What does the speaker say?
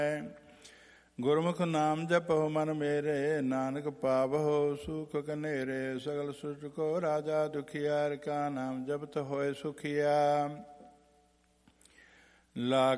ਗੁਰਮੁਖ ਨਾਮ ਜਪਹੁ ਮਨ ਮੇਰੇ, ਨਾਨਕ ਪਾਵਹੁ ਸੁਖ ਕਨੇਰੇ। ਸਗਲ ਸੁਰਜ ਕੋ ਰਾਜਾ ਦੁਖੀਆ, ਕਾ ਨਾਮ ਜਪਤ ਹੋਏ ਸੁਖੀਆ। ਲਾ